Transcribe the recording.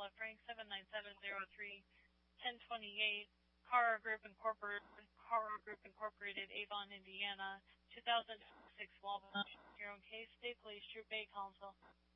Angela Frank 79703-1028, Carr Group Incorporated, Avon, Indiana, 2006 Walnut, your own case, State Police Troop A Council.